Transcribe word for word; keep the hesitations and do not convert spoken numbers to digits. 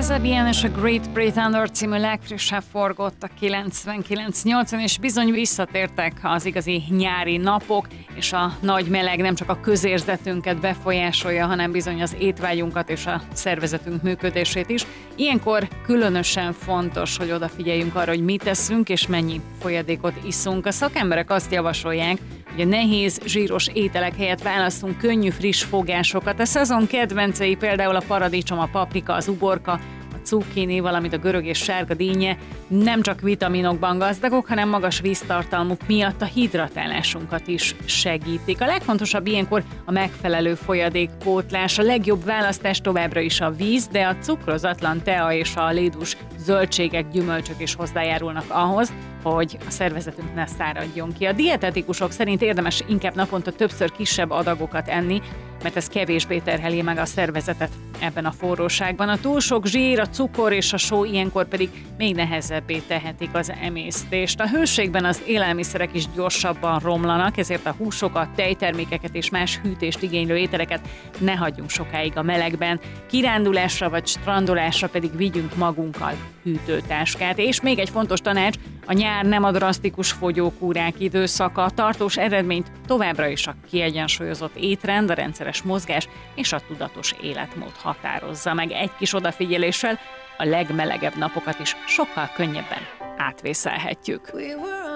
Kasabian és a Great Pretender című legfrissebb forgott a kilencvenkilenc nyolcon, és bizony visszatértek az igazi nyári napok, és a nagy meleg nem csak a közérzetünket befolyásolja, hanem bizony az étvágyunkat és a szervezetünk működését is. Ilyenkor különösen fontos, hogy odafigyeljünk arra, hogy mit teszünk és mennyi folyadékot iszunk. A szakemberek azt javasolják, hogy a nehéz, zsíros ételek helyett választunk könnyű, friss fogásokat. A szezon kedvencei például a paradicsom, a paprika, az uborka, a cukkini, valamint a görög és sárga dinnye nem csak vitaminokban gazdagok, hanem magas víztartalmuk miatt a hidratálásunkat is segítik. A legfontosabb ilyenkor a megfelelő folyadékpótlás. A legjobb választás továbbra is a víz, de a cukrozatlan tea és a lédús zöldségek, gyümölcsök is hozzájárulnak ahhoz, hogy a szervezetünk ne száradjon ki. A dietetikusok szerint érdemes inkább naponta többször kisebb adagokat enni, mert ez kevésbé terheli meg a szervezetet ebben a forróságban. A túl sok zsír, a cukor és a só ilyenkor pedig még nehezebbé tehetik az emésztést. A hőségben az élelmiszerek is gyorsabban romlanak, ezért a húsokat, tejtermékeket és más hűtést igénylő ételeket ne hagyjunk sokáig a melegben. Kirándulásra vagy strandolásra pedig vigyünk magunkkal hűtőtáskát. És még egy fontos tanács, a nyár nem a drasztikus fogyókúrák időszaka, a tartós eredményt továbbra is a kiegyensúlyozott étrend, a rendszeres mozgás és a tudatos életmód határozza meg. Egy kis odafigyeléssel a legmelegebb napokat is sokkal könnyebben átvészelhetjük.